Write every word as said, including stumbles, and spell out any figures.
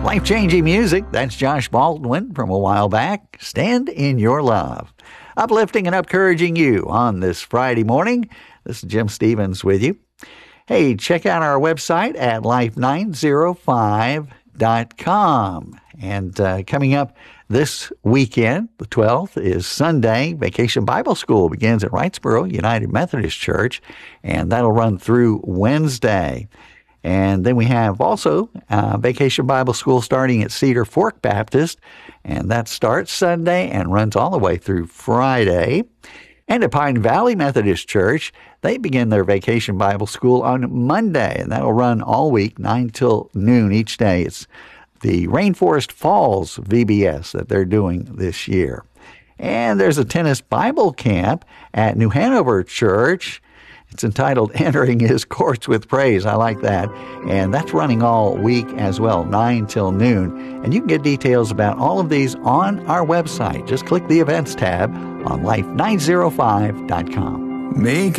Life-changing music. That's Josh Baldwin from a while back. Stand in Your Love. Uplifting and encouraging you on this Friday morning. This is Jim Stevens with you. Hey, check out our website at life nine oh five dot com. And uh, coming up this weekend, the twelfth, is Sunday. Vacation Bible School begins at Wrightsboro United Methodist Church, and that'll run through Wednesday. And then we have also uh, Vacation Bible School starting at Cedar Fork Baptist, and that starts Sunday and runs all the way through Friday. And at Pine Valley Methodist Church, they begin their Vacation Bible School on Monday, and that'll run all week, nine till noon each day. It's the Rainforest Falls V B S that they're doing this year. And there's a tennis Bible camp at New Hanover Church. It's entitled Entering His Courts with Praise. I like that. And that's running all week as well, nine till noon. And you can get details about all of these on our website. Just click the events tab on life nine oh five dot com. Make